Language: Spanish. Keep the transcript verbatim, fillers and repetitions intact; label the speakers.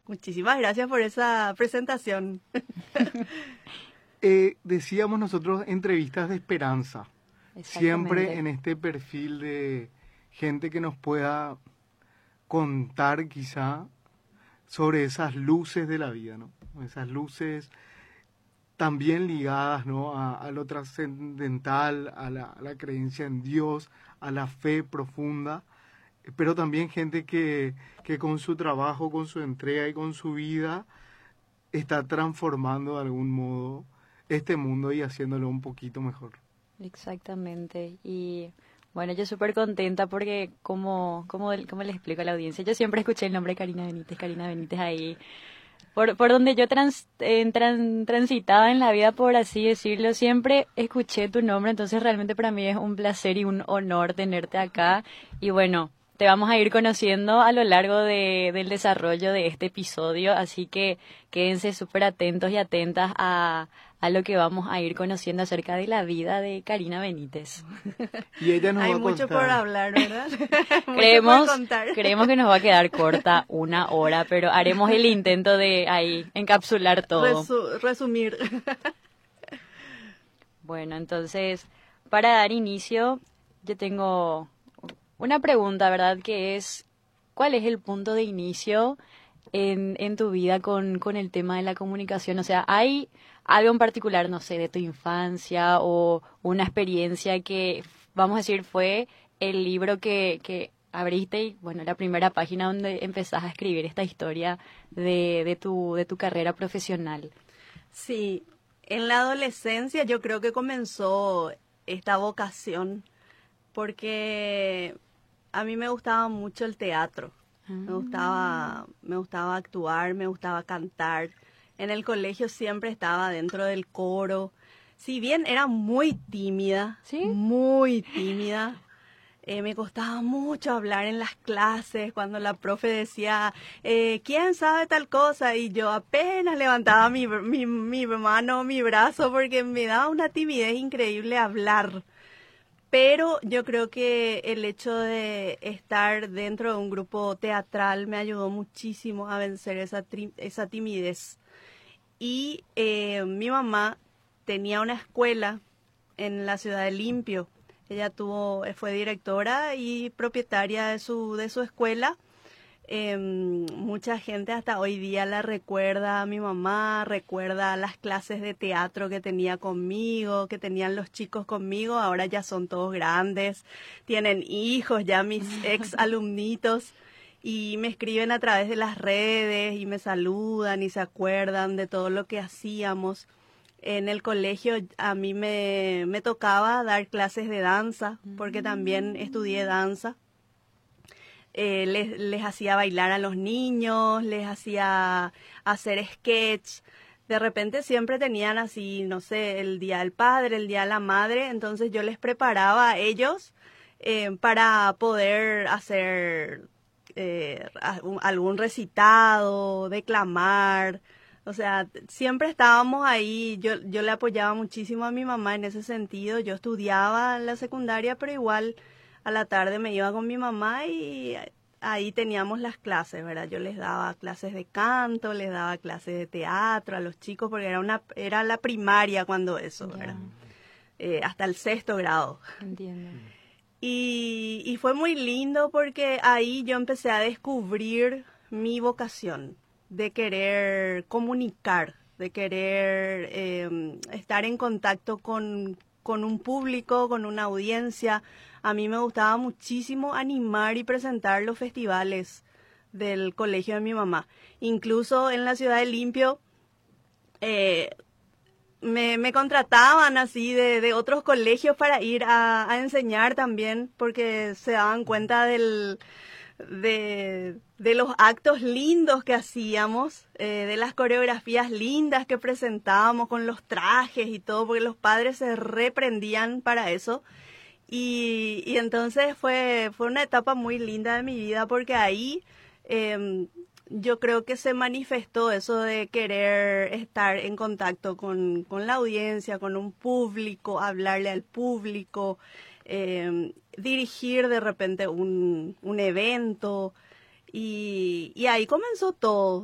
Speaker 1: Muchísimas gracias por esa presentación.
Speaker 2: Eh, decíamos nosotros entrevistas de esperanza, siempre
Speaker 3: Exactamente.
Speaker 2: en este perfil de gente que nos pueda contar quizá sobre esas luces de la vida, ¿no? Esas luces también ligadas, ¿no? a, a lo trascendental, a la, a la creencia en Dios, a la fe profunda, pero también gente que, que con su trabajo, con su entrega y con su vida está transformando de algún modo este mundo y haciéndolo un poquito mejor.
Speaker 3: Exactamente. Y bueno, yo súper contenta porque como, como, como les explico a la audiencia, yo siempre escuché el nombre de Karina Benítez, Karina Benítez ahí. Por, por donde yo trans, eh, tran- transitaba en la vida, por así decirlo, siempre escuché tu nombre, entonces realmente para mí es un placer y un honor tenerte acá. Y bueno, te vamos a ir conociendo a lo largo de, del desarrollo de este episodio, así que quédense súper atentos y atentas a, a lo que vamos a ir conociendo acerca de la vida de Karina Benítez.
Speaker 2: Y ella nos
Speaker 1: Hay
Speaker 2: va a
Speaker 1: mucho por
Speaker 2: contar.
Speaker 1: hablar, ¿verdad? Mucho por
Speaker 3: Creemos,
Speaker 1: contar.
Speaker 3: creemos que nos va a quedar corta una hora, pero haremos el intento de ahí encapsular todo.
Speaker 1: Resu- resumir.
Speaker 3: Bueno, entonces, para dar inicio, yo tengo una pregunta, ¿verdad? Que es, ¿cuál es el punto de inicio en, en tu vida con, con el tema de la comunicación? O sea, ¿hay algo en particular, no sé, de tu infancia o una experiencia que, vamos a decir, fue el libro que, que abriste y, bueno, la primera página donde empezás a escribir esta historia de, de tu, de tu carrera profesional?
Speaker 1: Sí, en la adolescencia yo creo que comenzó esta vocación porque a mí me gustaba mucho el teatro. Me gustaba, me gustaba actuar, me gustaba cantar. En el colegio siempre estaba dentro del coro. Si bien era muy tímida,
Speaker 3: ¿Sí?
Speaker 1: muy tímida, eh, me costaba mucho hablar en las clases cuando la profe decía, eh, ¿quién sabe tal cosa? Y yo apenas levantaba mi, mi, mi mano, mi brazo, porque me daba una timidez increíble hablar. Pero yo creo que el hecho de estar dentro de un grupo teatral me ayudó muchísimo a vencer esa, tri- esa timidez. Y eh, mi mamá tenía una escuela en la ciudad de Limpio. Ella tuvo, fue directora y propietaria de su, de su escuela. Eh, mucha gente hasta hoy día la recuerda a mi mamá, recuerda las clases de teatro que tenía conmigo, que tenían los chicos conmigo, ahora ya son todos grandes, tienen hijos, ya mis ex alumnitos, y me escriben a través de las redes y me saludan y se acuerdan de todo lo que hacíamos. En el colegio a mí me, me tocaba dar clases de danza, porque también estudié danza. Eh, les, les hacía bailar a los niños, les hacía hacer sketch. De repente siempre tenían así, no sé, el Día del Padre, el Día de la Madre, entonces yo les preparaba a ellos eh, para poder hacer eh, a- un- algún recitado, declamar. O sea, t- siempre estábamos ahí, yo, yo le apoyaba muchísimo a mi mamá en ese sentido. Yo estudiaba en la secundaria, pero igual a la tarde me iba con mi mamá y ahí teníamos las clases, ¿verdad? Yo les daba clases de canto, les daba clases de teatro a los chicos, porque era una, era la primaria cuando eso,
Speaker 3: Ya,
Speaker 1: ¿verdad? Eh, hasta el sexto grado.
Speaker 3: entiendo.
Speaker 1: Y, y fue muy lindo porque ahí yo empecé a descubrir mi vocación de querer comunicar, de querer eh, estar en contacto con, con un público, con una audiencia. A mí me gustaba muchísimo animar y presentar los festivales del colegio de mi mamá. Incluso en la ciudad de Limpio, eh, me, me contrataban así de, de otros colegios para ir a, a enseñar también, porque se daban cuenta del, de, de los actos lindos que hacíamos, eh, de las coreografías lindas que presentábamos con los trajes y todo, porque los padres se reprendían para eso. Y, y entonces fue, fue una etapa muy linda de mi vida porque ahí eh, yo creo que se manifestó eso de querer estar en contacto con, con la audiencia, con un público, hablarle al público, eh, dirigir de repente un, un evento. Y, y ahí comenzó todo.